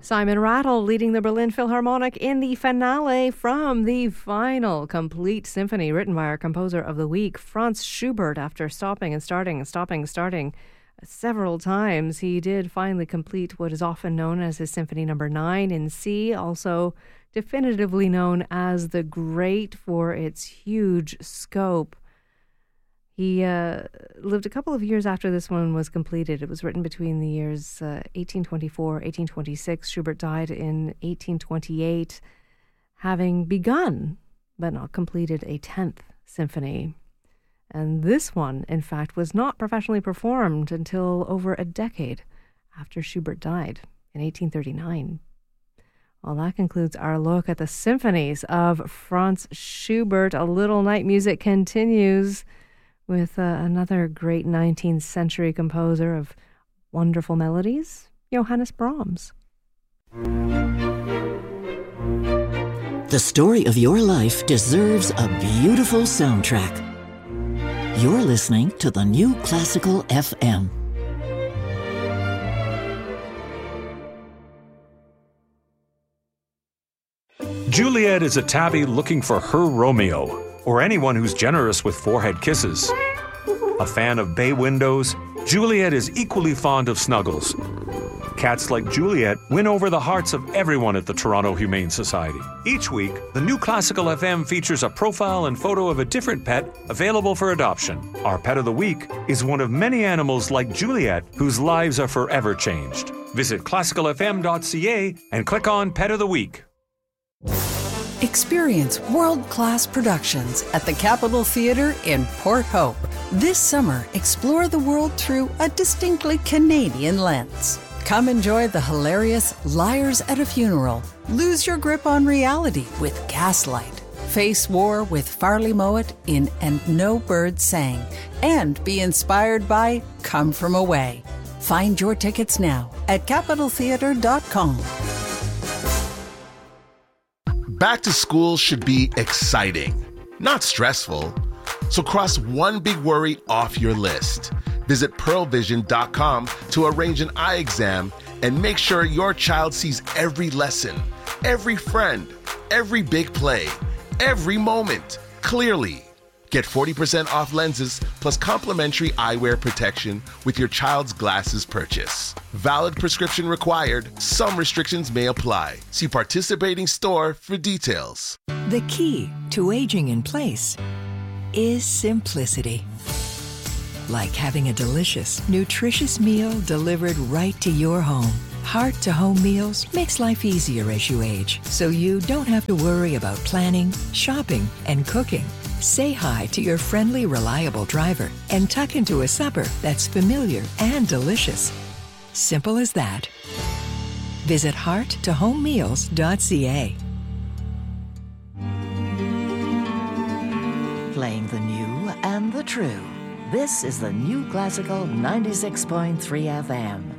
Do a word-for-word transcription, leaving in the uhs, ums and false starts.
Simon Rattle leading the Berlin Philharmonic in the finale from the final complete symphony written by our composer of the week, Franz Schubert. After stopping and starting and stopping and starting several times, he did finally complete what is often known as his Symphony Number Nine in C, also definitively known as the Great for its huge scope. He uh, lived a couple of years after this one was completed. It was written between the years uh, eighteen twenty-four, eighteen twenty-six. Schubert died in eighteen twenty-eight, having begun, but not completed, a tenth symphony. And this one, in fact, was not professionally performed until over a decade after Schubert died in eighteen thirty-nine. Well, that concludes our look at the symphonies of Franz Schubert. A Little Night Music continues with uh, another great nineteenth century composer of wonderful melodies, Johannes Brahms. The story of your life deserves a beautiful soundtrack. You're listening to the New Classical F M. Juliet is a tabby looking for her Romeo, or anyone who's generous with forehead kisses. A fan of bay windows, Juliet is equally fond of snuggles. Cats like Juliet win over the hearts of everyone at the Toronto Humane Society. Each week, the New Classical F M features a profile and photo of a different pet available for adoption. Our pet of the week is one of many animals like Juliet whose lives are forever changed. Visit classical f m dot c a and click on Pet of the Week. Experience world-class productions at the Capitol Theatre in Port Hope. This summer, explore the world through a distinctly Canadian lens. Come enjoy the hilarious Liars at a Funeral. Lose your grip on reality with Gaslight. Face war with Farley Mowat in And No Bird Sang. And be inspired by Come From Away. Find your tickets now at capitol theatre dot com. Back to school should be exciting, not stressful. So cross one big worry off your list. Visit pearl vision dot com to arrange an eye exam and make sure your child sees every lesson, every friend, every big play, every moment clearly. Get forty percent off lenses plus complimentary eyewear protection with your child's glasses purchase. Valid prescription required. Some restrictions may apply. See participating store for details. The key to aging in place is simplicity. Like having a delicious, nutritious meal delivered right to your home. Heart-to-home meals makes life easier as you age, so you don't have to worry about planning, shopping, and cooking. Say hi to your friendly, reliable driver and tuck into a supper that's familiar and delicious. Simple as that. Visit heart to home meals dot c a. Playing the new and the true. This is the New Classical ninety-six point three F M.